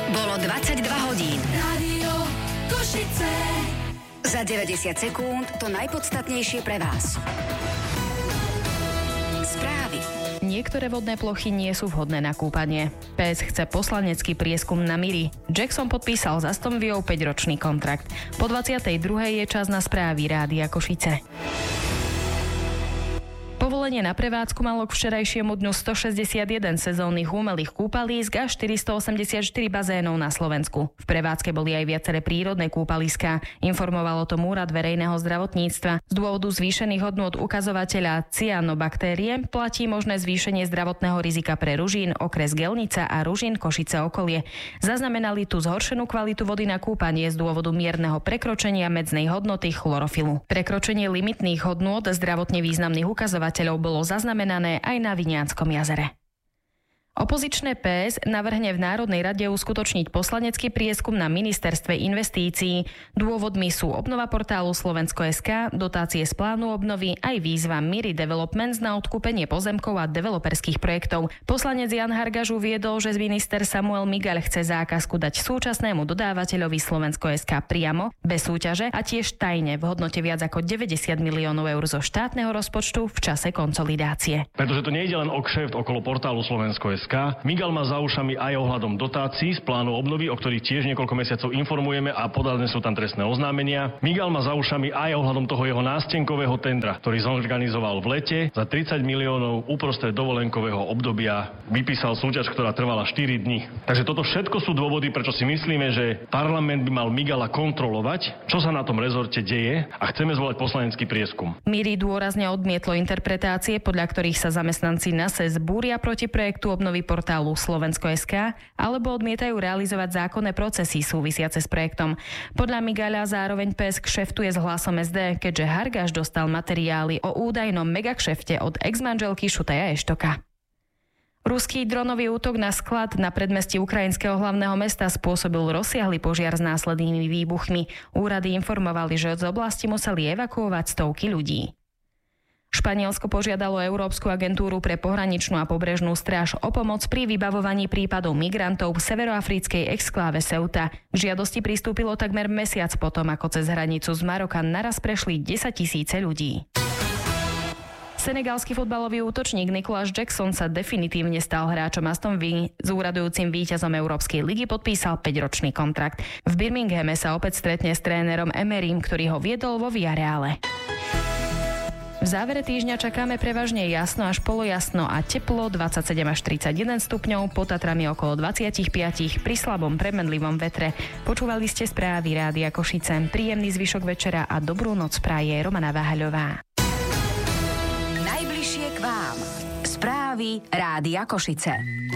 Bolo 22 hodín. Rádio Košice. Za 90 sekúnd to najpodstatnejšie pre vás. Správy. Niektoré vodné plochy nie sú vhodné na kúpanie. PS chce poslanecký prieskum na Miri. Jackson podpísal s Aston Villou 5-ročný kontrakt. Po 22. je čas na správy Rádia Košice. Povolenie na prevádzku malo k včerajšiemu dňu 161 sezónnych umelých kúpalísk a 484 bazénov na Slovensku. V prevádzke boli aj viaceré prírodné kúpaliská. Informoval o tom Úrad verejného zdravotníctva. Z dôvodu zvýšených hodnôt ukazovateľa cianobaktérie platí možné zvýšenie zdravotného rizika pre Ružín, okres Gelnica a Ružín, Košice okolie. Zaznamenali tu zhoršenú kvalitu vody na kúpanie z dôvodu mierneho prekročenia medznej hodnoty chlorofilu. Prekročenie limitných hodnôt zdravotne významných ukazovateľov bolo zaznamenané aj na Vinianskom jazere. Opozičné PS navrhne v Národnej rade uskutočniť poslanecký prieskum na ministerstve investícií. Dôvodmi sú obnova portálu Slovensko.sk, dotácie z plánu obnovy aj výzva Miri Developments na odkúpenie pozemkov a developerských projektov. Poslanec Jan Hargaš uviedol, že minister Samuel Migaľ chce zákazku dať súčasnému dodávateľovi Slovensko.sk priamo, bez súťaže a tiež tajne v hodnote viac ako 90 miliónov eur zo štátneho rozpočtu v čase konsolidácie. Pretože to nejde len o kšeft okolo portálu Slovensko.sk. Migaľ má za ušami aj ohľadom dotácií z plánu obnovy, o ktorých tiež niekoľko mesiacov informujeme a podané sú tam trestné oznámenia. Migaľ má za ušami aj ohľadom toho jeho nástenkového tendra, ktorý zorganizoval v lete za 30 miliónov uprostred dovolenkového obdobia. Vypísal súťaž, ktorá trvala 4 dni. Takže toto všetko sú dôvody, prečo si myslíme, že parlament by mal Migaľa kontrolovať, čo sa na tom rezorte deje a chceme zvolať poslanecký prieskum. Miri dôrazne odmietlo interpretácie, podľa ktorých sa zamestnanci NASE zbúria proti projektu obnovy portálu Slovensko.sk alebo odmietajú realizovať zákonné procesy súvisiace s projektom. Podľa Migaľa zároveň PS kšeftuje s Hlasom SD, keďže Hargaš dostal materiály o údajnom megakšefte od ex-manželky Šutaja Eštoka. Ruský dronový útok na sklad na predmestí ukrajinského hlavného mesta spôsobil rozsiahly požiar s následnými výbuchmi. Úrady informovali, že z oblasti museli evakuovať stovky ľudí. Španielsko požiadalo Európsku agentúru pre pohraničnú a pobrežnú stráž o pomoc pri vybavovaní prípadov migrantov v severoafrickej exkláve Ceuta. K žiadosti pristúpilo takmer mesiac potom, ako cez hranicu z Maroka naraz prešli 10 000 ľudí. Senegalský futbalový útočník Nicolas Jackson sa definitívne stal hráčom Aston Villa. S úradujúcim víťazom Európskej ligy podpísal 5-ročný kontrakt. V Birminghame sa opäť stretne s trénerom Emerym, ktorý ho viedol vo Villareale. V závere týždňa čakáme prevažne jasno až polojasno a teplo 27 až 31 stupňov, pod Tatrami okolo 25 pri slabom premenlivom vetre. Počúvali ste správy Rádia Košice. Príjemný zvyšok večera a dobrú noc praje Romana Váhaľová. Najbližšie k vám. Správy Rádia Košice.